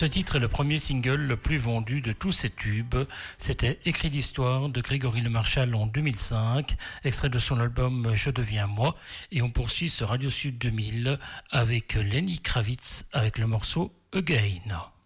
Ce titre est le premier single le plus vendu de tous ces tubes. C'était Écrit l'histoire de Grégory Lemarchal en 2005, extrait de son album Je deviens moi. Et on poursuit ce Radio Sud 2000 avec Lenny Kravitz avec le morceau Again.